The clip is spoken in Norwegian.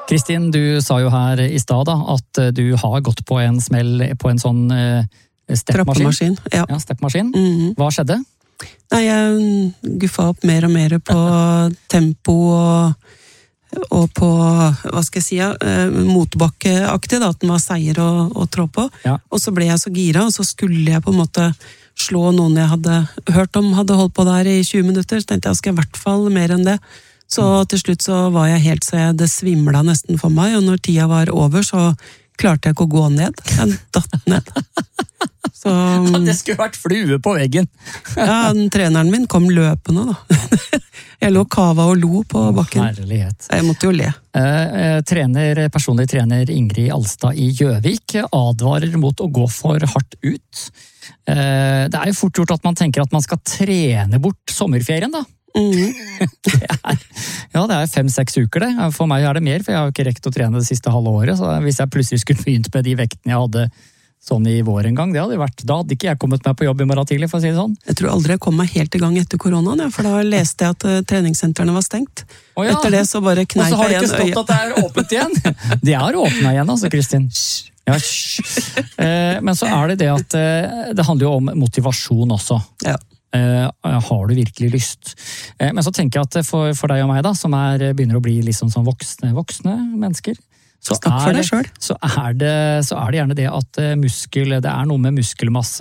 Kristin, du sa jo her i stad da, at du har gått på en smell på en sånn steppmaskin. Ja, steppmaskin. Hva skjedde? Nei, jeg guffa opp mer og mer på tempo og på, hva skal jeg si, motbakkeaktig, da, at den var seier å trå på. Ja. Og så ble jeg så gira, og så skulle jeg på en måte slå noen jeg hadde hørt om, hadde holdt på der i 20 minutter, så tenkte jeg skal i hvert fall mer enn det. Så til slutt så var jeg helt så det svimla nesten for meg, og når tida var over så klarte jeg ikke å gå ned. Jeg datt ned. Så, det skulle vært flue på veggen. Ja, treneren min kom løpende da. Jeg lå kava og lo på bakken. Herlighet. Jeg måtte jo le. Personlig trener Ingrid Alstad i Gjøvik advarer mot å gå for hardt ut. Det jo fort gjort at man tenker at man skal trene bort sommerferien da. Det 5-6 uker det. For meg det mer, for jeg har jo ikke rekt å trene det siste halve året, så hvis jeg plutselig skulle begynt med de vektene jeg hadde sånn i vår en gang, da hadde ikke jeg kommet meg på jobb i morgen tidlig, for å si det sånn. Jeg tror aldri jeg kom meg helt i gang etter koronaen, for da leste jeg at treningssentrene var stengt. Etter det så bare kneip jeg igjen øyet. Og så har det ikke stått at det åpent igjen. Det åpnet igjen, altså, Kristin. Ja, men så det det at det handler jo om motivasjon også. Ja. Har du virkelig lyst? Men så tenker jeg at for deg og meg da, som begynner å bli liksom sånn voksne mennesker, så det gjerne det at det noe med muskelmasse